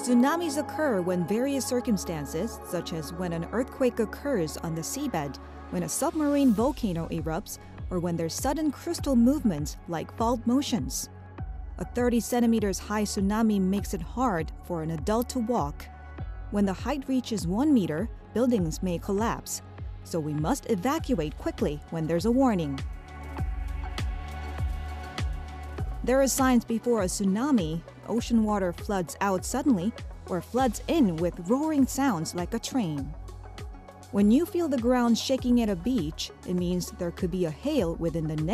Tsunamis occur when various circumstances, such as when an earthquake occurs on the seabed, when a submarine volcano erupts, or when there's sudden crustal movement like fault motions. A 30 centimeters high tsunami makes it hard for an adult to walk. When the height reaches 1 meter, buildings may collapse, so we must evacuate quickly when there's a warning. There are signs before a tsunami. Ocean water floods out suddenly or floods in with roaring sounds like a train. When you feel the ground shaking at a beach, it means there could be a hail within the next